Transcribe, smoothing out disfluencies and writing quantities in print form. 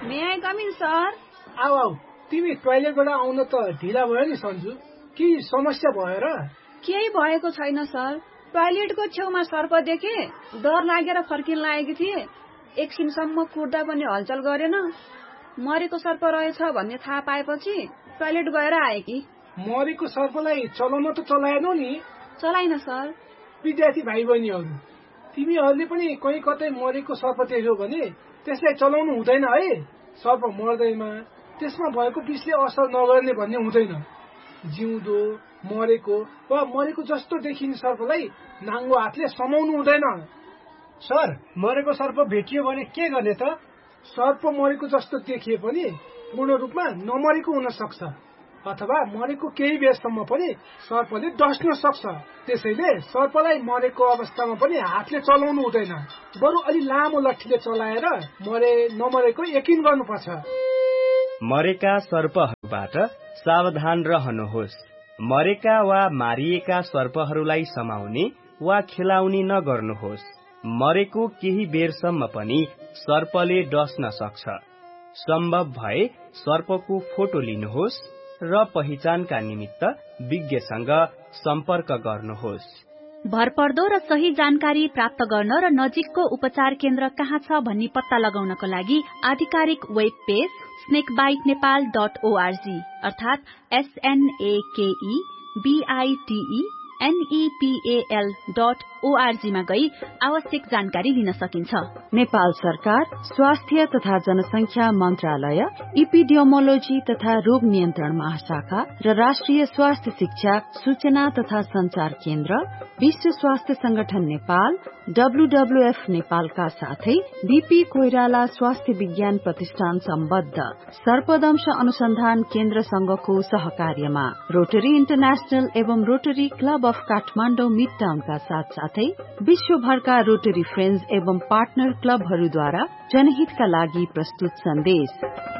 May I com in sir? आऊ तिमी टोयलेटबाट आउन त ढिला भयो नि सन्जु। के समस्या भयो र? केही भएको छैन सर। टोयलेटको छेउमा सर्प देखे, डर लागेर फर्किन लागेकी थिए। एकछिनसम्म कुर्दा पनि हलचल गरेन। मरेको सर्प रहेछ भन्ने थाहा पाएपछि टोयलेट गएर आए कि। मरेको सर्पलाई चलाउन त चलाएनौ नि? चलाइन सर। विद्यार्थी भाइ बहिनीहरू, तिमीहरूले पनि कहीँ कतै मरेको सर्प देख्यौ भने त्यसलाई चलाउनु हुँदैन है। सर्प मर्दैमा त्यसमा भएको विषले असर नगर्ने भन्ने हुँदैन। जिउँदो, मरेको वा मरेको जस्तो देखिने सर्पलाई नाङ्गो हातले समाउनु हुँदैन। सर, मरेको सर्प भेटियो भने के गर्ने त? सर्प मरेको जस्तो देखिए पनि पूर्ण रूपमा नमरेको हुन सक्छ, अथवा मरेको केही बेरसम्म पनि सर्पले डस्न सक्छ। त्यसैले सर्पलाई मरेको अवस्थामा पनि हातले चलाउनु हुँदैन, बरु अलि लामो लट्ठीले चलाएर मरे नमरेको यकिन गर्नुपर्छ। मरेका सर्पहरूबाट सावधान रहनुहोस्। मरेका वा मारिएका सर्पहरूलाई समाउने वा खेलाउने नगर्नुहोस्। मरेको केही बेरसम्म पनि सर्पले डस्न सक्छ। सम्भव भए सर्पको फोटो लिनुहोस् र पहिचानका निमित्त विज्ञसँग सम्पर्क गर्नुहोस्। भरपर्दो र सही जानकारी प्राप्त गर्न र नजिकको उपचार केन्द्र कहाँ छ भन्ने पत्ता लगाउनको लागि आधिकारिक वेब पेज snakebitenepal.org अर्थात snakebitenepal.org मा गई आवश्यक जानकारी लिन सकिन्छ। नेपाल सरकार, स्वास्थ्य तथा जनसंख्या मन्त्रालय, इपिडियोमोलोजी तथा रोग नियन्त्रण महाशाखा र राष्ट्रिय स्वास्थ्य शिक्षा सूचना तथा संचार केन्द्र, विश्व स्वास्थ्य संगठन नेपाल, WWF नेपालका साथै बीपी कोइराला स्वास्थ्य विज्ञान प्रतिष्ठान सम्बद्ध सर्पदंश अनुसन्धान केन्द्र संघको सहकार्यमा रोटरी इन्टरनेशनल एवं rotary club of Kathmandu mid टाउनका साथसाथै विश्वभरका रोटरी फ्रेन्ड्स एवं पार्टनर क्लबहरूद्वारा जनहितका लागि प्रस्तुत सन्देश।